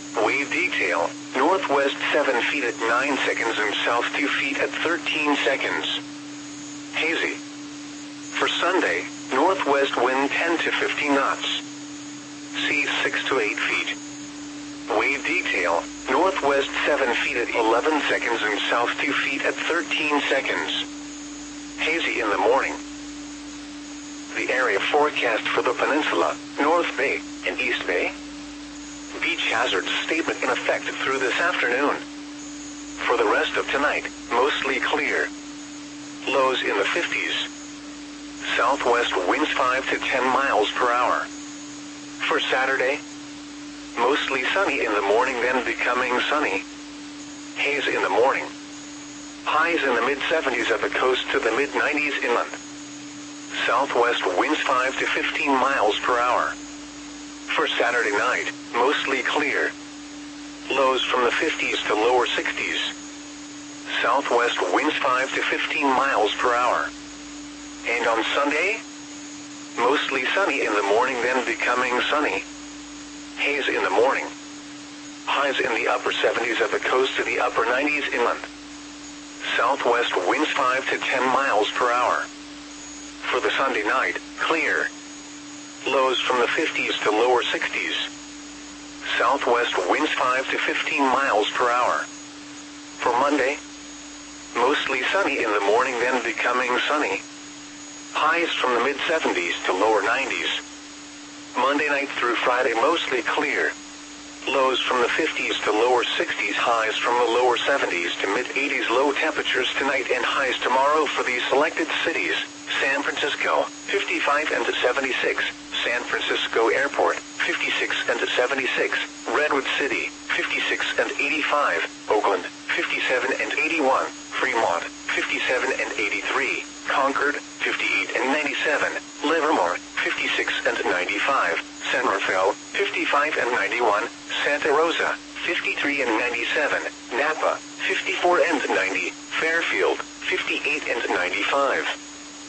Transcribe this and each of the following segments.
Wave detail, northwest 7 feet at 9 seconds and south 2 feet at 13 seconds. Hazy. For Sunday, northwest wind 10 to 15 knots. Sea 6 to 8 feet. Wave detail, northwest 7 feet at 11 seconds and south 2 feet at 13 seconds. Hazy in the morning. The area forecast for the peninsula, North Bay, and East Bay. Beach hazard statement in effect through this afternoon. For the rest of tonight, mostly clear. Lows in the 50s. Southwest winds 5 to 10 miles per hour. For Saturday, mostly sunny in the morning then becoming sunny. Haze in the morning. Highs in the mid-70s at the coast to the mid-90s inland. Southwest winds 5 to 15 miles per hour. For Saturday night, mostly clear. Lows from the 50s to lower 60s. Southwest winds 5 to 15 miles per hour. And on Sunday, mostly sunny in the morning then becoming sunny. Haze in the morning. Highs in the upper 70s at the coast to the upper 90s inland. Southwest winds 5 to 10 miles per hour. For the Sunday night, clear. Lows from the 50s to lower 60s. Southwest winds 5 to 15 miles per hour. For Monday, mostly sunny in the morning then becoming sunny. Highs from the mid-70s to lower 90s. Monday night through Friday mostly clear. Lows from the 50s to lower 60s, highs from the lower 70s to mid-80s. Low temperatures tonight and highs tomorrow for these selected cities. San Francisco, 55 and 76. San Francisco Airport, 56 and 76. Redwood City, 56 and 85. Oakland, 57 and 81. Fremont, 57 and 83. Concord, 58 and 97. Livermore, 56 and 95. San Rafael, 55 and 91. Santa Rosa, 53 and 97. Napa, 54 and 90. Fairfield, 58 and 95.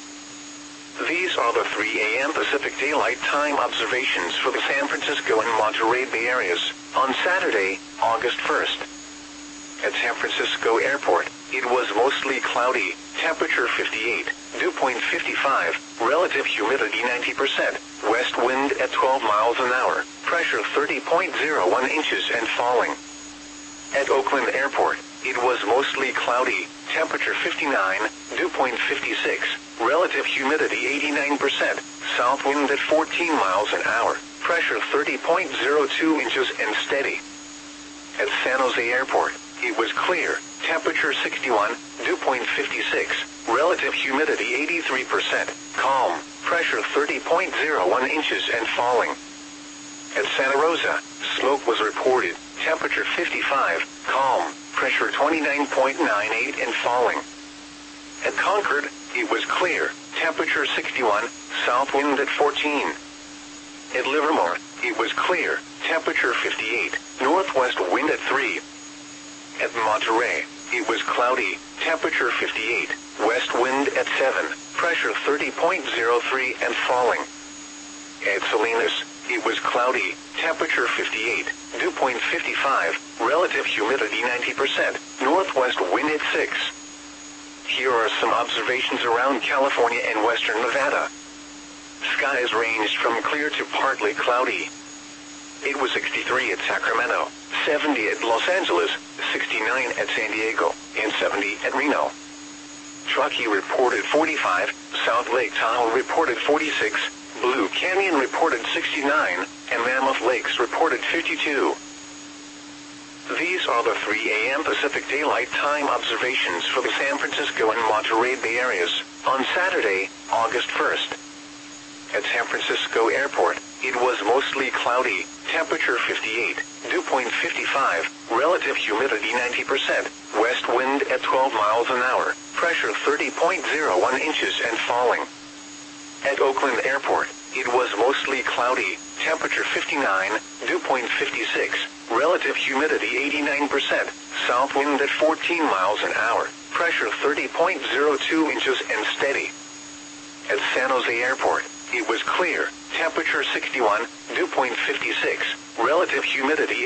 These are the 3 a.m. Pacific Daylight Time observations for the San Francisco and Monterey Bay areas on Saturday, August 1st. At San Francisco Airport, it was mostly cloudy, temperature 58, dew point 55, relative humidity 90%, west wind at 12 miles an hour, pressure 30.01 inches and falling. At Oakland Airport, it was mostly cloudy, temperature 59, dew point 56, relative humidity 89%, south wind at 14 miles an hour, pressure 30.02 inches and steady. At San Jose Airport, it was clear, temperature 61, dew point 56, relative humidity 83%, calm, pressure 30.01 inches and falling. At Santa Rosa, smoke was reported, temperature 55, calm, pressure 29.98 and falling. At Concord, it was clear, temperature 61, south wind at 14. At Livermore, it was clear, temperature 58, northwest wind at 3. At Monterey, it was cloudy, temperature 58, west wind at 7, pressure 30.03 and falling. At Salinas, it was cloudy, temperature 58, dew point 55, relative humidity 90%, northwest wind at 6. Here are some observations around California and western Nevada. Skies ranged from clear to partly cloudy. It was 63 at Sacramento, 70 at Los Angeles, 69 at San Diego, and 70 at Reno. Truckee reported 45, South Lake Tahoe reported 46, Blue Canyon reported 69, and Mammoth Lakes reported 52. These are the 3 a.m. Pacific Daylight Time observations for the San Francisco and Monterey Bay areas on Saturday, August 1st. At San Francisco Airport, it was mostly cloudy, temperature 58, dew point 55, relative humidity 90%, west wind at 12 miles an hour, pressure 30.01 inches and falling. At Oakland Airport, it was mostly cloudy, temperature 59, dew point 56, relative humidity 89%, south wind at 14 miles an hour, pressure 30.02 inches and steady. At San Jose Airport, it was clear, temperature 61, dew point 56, relative humidity